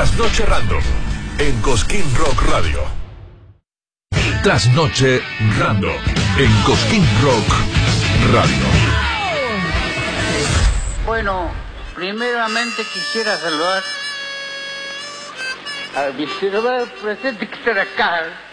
Trasnoche Random en Cosquín Rock Radio. Trasnoche Random en Cosquín Rock Radio. Bueno, primeramente quisiera saludar al visitador presente que está acá.